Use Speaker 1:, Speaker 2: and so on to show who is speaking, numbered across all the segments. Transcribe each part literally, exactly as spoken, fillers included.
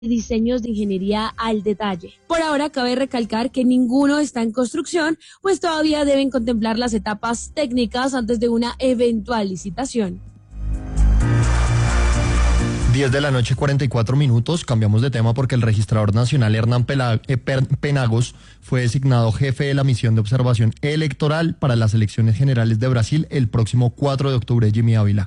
Speaker 1: diseños de ingeniería al detalle. Por ahora cabe recalcar que ninguno está en construcción, pues todavía deben contemplar las etapas técnicas antes de una eventual licitación.
Speaker 2: diez de la noche, cuarenta y cuatro minutos. Cambiamos de tema porque el registrador nacional Hernán Penagos fue designado jefe de la misión de observación electoral para las elecciones generales de Brasil el próximo cuatro de octubre. Jimmy Ávila.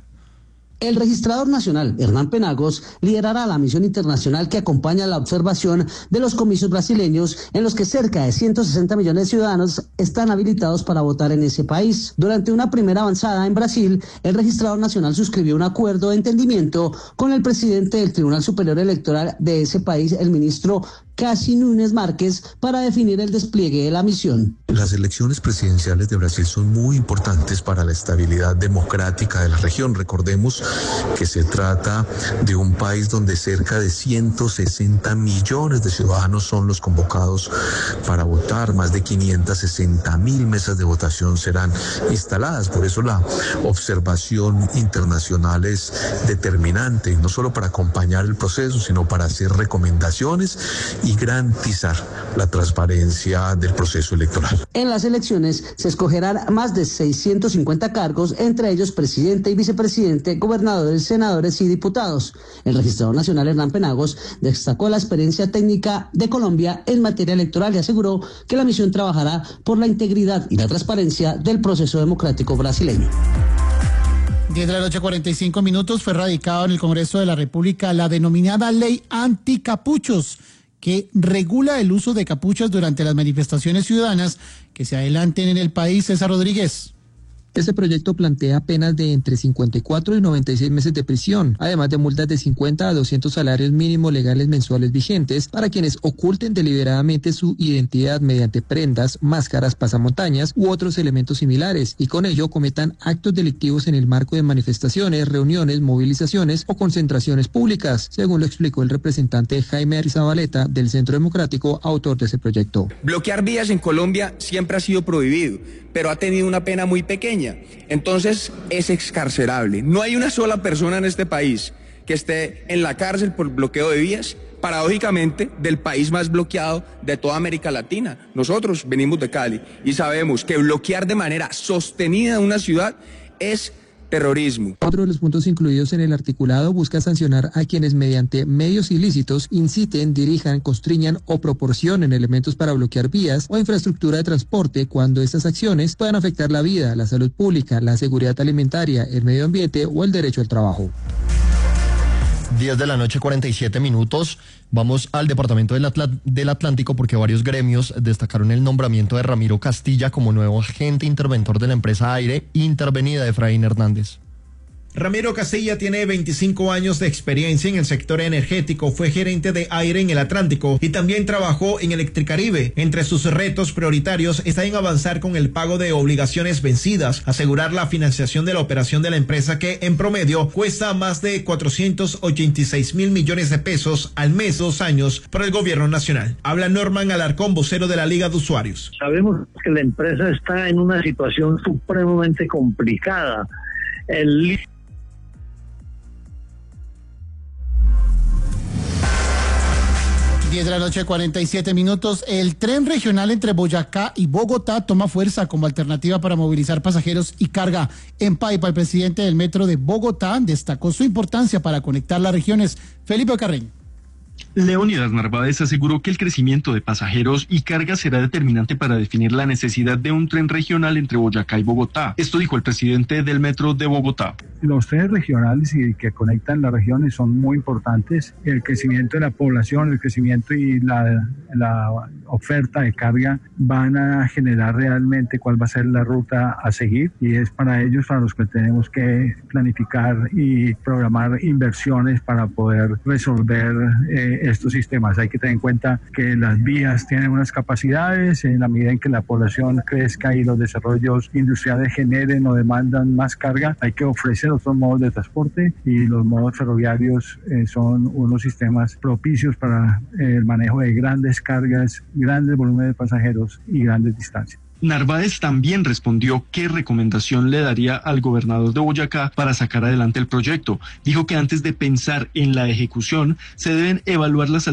Speaker 3: El registrador nacional, Hernán Penagos, liderará la misión internacional que acompaña la observación de los comicios brasileños, en los que cerca de ciento sesenta millones de ciudadanos están habilitados para votar en ese país. Durante una primera avanzada en Brasil, el registrador nacional suscribió un acuerdo de entendimiento con el presidente del Tribunal Superior Electoral de ese país, el ministro Cássio Nunes Marques, para definir el despliegue de la misión.
Speaker 4: Las elecciones presidenciales de Brasil son muy importantes para la estabilidad democrática de la región. Recordemos que se trata de un país donde cerca de ciento sesenta millones de ciudadanos son los convocados para votar. Más de quinientas sesenta mil mesas de votación serán instaladas. Por eso la observación internacional es determinante, no solo para acompañar el proceso, sino para hacer recomendaciones y garantizar la transparencia del proceso electoral.
Speaker 3: En las elecciones se escogerán más de seiscientos cincuenta cargos, entre ellos presidente y vicepresidente, gobernadores, senadores y diputados. El registrador nacional Hernán Penagos destacó la experiencia técnica de Colombia en materia electoral y aseguró que la misión trabajará por la integridad y la transparencia del proceso democrático brasileño.
Speaker 5: diez de la noche, cuarenta y cinco minutos, fue radicado en el Congreso de la República la denominada Ley Anticapuchos, que regula el uso de capuchas durante las manifestaciones ciudadanas que se adelanten en el país. César Rodríguez.
Speaker 6: Este proyecto plantea penas de entre cincuenta y cuatro y noventa y seis meses de prisión, además de multas de cincuenta a doscientos salarios mínimos legales mensuales vigentes para quienes oculten deliberadamente su identidad mediante prendas, máscaras, pasamontañas u otros elementos similares, y con ello cometan actos delictivos en el marco de manifestaciones, reuniones, movilizaciones o concentraciones públicas, según lo explicó el representante Jaime Arizabaleta del Centro Democrático, autor de ese proyecto.
Speaker 7: Bloquear vías en Colombia siempre ha sido prohibido, pero ha tenido una pena muy pequeña. Entonces es excarcerable. No hay una sola persona en este país que esté en la cárcel por bloqueo de vías, paradójicamente, del país más bloqueado de toda América Latina. Nosotros venimos de Cali y sabemos que bloquear de manera sostenida una ciudad es terrorismo.
Speaker 6: Otro de los puntos incluidos en el articulado busca sancionar a quienes mediante medios ilícitos inciten, dirijan, constriñan o proporcionen elementos para bloquear vías o infraestructura de transporte cuando estas acciones puedan afectar la vida, la salud pública, la seguridad alimentaria, el medio ambiente o el derecho al trabajo.
Speaker 2: diez de la noche, cuarenta y siete minutos. Vamos al departamento del, Atl- del Atlántico porque varios gremios destacaron el nombramiento de Ramiro Castilla como nuevo agente interventor de la empresa Aire, intervenida de Efraín Hernández.
Speaker 8: Ramiro Castilla tiene veinticinco años de experiencia en el sector energético, fue gerente de Aire en el Atlántico y también trabajó en Electricaribe. Entre sus retos prioritarios está en avanzar con el pago de obligaciones vencidas, asegurar la financiación de la operación de la empresa que en promedio cuesta más de cuatrocientos ochenta y seis mil millones de pesos al mes, dos años, para el gobierno nacional. Habla Norman Alarcón, vocero de la Liga de Usuarios.
Speaker 9: Sabemos que la empresa está en una situación supremamente complicada. El
Speaker 5: diez de la noche, cuarenta y siete minutos. El tren regional entre Boyacá y Bogotá toma fuerza como alternativa para movilizar pasajeros y carga. En Paipa, el presidente del Metro de Bogotá destacó su importancia para conectar las regiones. Felipe Carreño.
Speaker 10: Leónidas Narváez aseguró que el crecimiento de pasajeros y carga será determinante para definir la necesidad de un tren regional entre Boyacá y Bogotá. Esto dijo el presidente del Metro de Bogotá.
Speaker 11: Los trenes regionales y que conectan las regiones son muy importantes. El crecimiento de la población, el crecimiento y la, la oferta de carga van a generar realmente cuál va a ser la ruta a seguir, y es para ellos para los que tenemos que planificar y programar inversiones para poder resolver eh, estos sistemas. Hay que tener en cuenta que las vías tienen unas capacidades, en la medida en que la población crezca y los desarrollos industriales generen o demandan más carga, hay que ofrecer otros modos de transporte, y los modos ferroviarios eh, son unos sistemas propicios para eh, el manejo de grandes cargas, grandes volúmenes de pasajeros y grandes distancias.
Speaker 10: Narváez también respondió qué recomendación le daría al gobernador de Boyacá para sacar adelante el proyecto. Dijo que antes de pensar en la ejecución se deben evaluar las